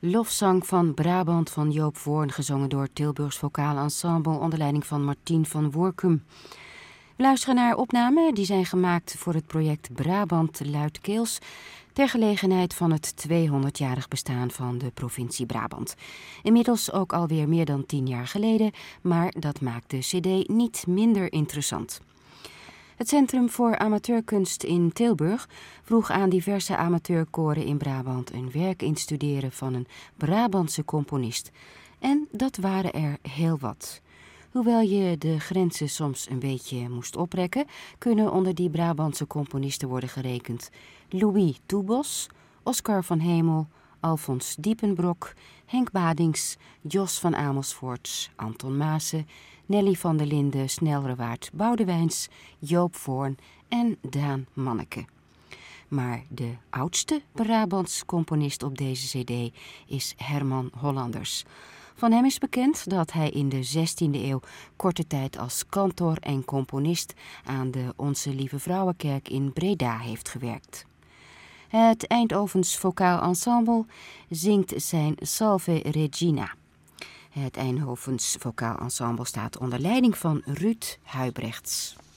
Lofzang van Brabant van Joop Voorn, gezongen door Tilburgs Vocaal Ensemble onder leiding van Martien van Woerkum. We luisteren naar opnamen die zijn gemaakt voor het project Brabant Luidkeels ter gelegenheid van het 200-jarig bestaan van de provincie Brabant. Inmiddels ook alweer meer dan 10 jaar geleden, maar dat maakt de cd niet minder interessant. Het Centrum voor Amateurkunst in Tilburg vroeg aan diverse amateurkoren in Brabant een werk instuderen van een Brabantse componist. En dat waren er heel wat. Hoewel je de grenzen soms een beetje moest oprekken, kunnen onder die Brabantse componisten worden gerekend Louis Toebos, Oscar van Hemel, Alfons Diepenbrok, Henk Badings, Jos van Amersfoort, Anton Maassen, Nelly van der Linden, Snelrewaard Boudewijns, Joop Voorn en Daan Manneke. Maar de oudste Brabants componist op deze cd is Herman Hollanders. Van hem is bekend dat hij in de 16e eeuw korte tijd als kantor en componist aan de Onze Lieve Vrouwenkerk in Breda heeft gewerkt. Het Eindhovens Vocaal Ensemble zingt zijn Salve Regina. Het Eindhovens Vocaal Ensemble staat onder leiding van Ruud Huybrechts.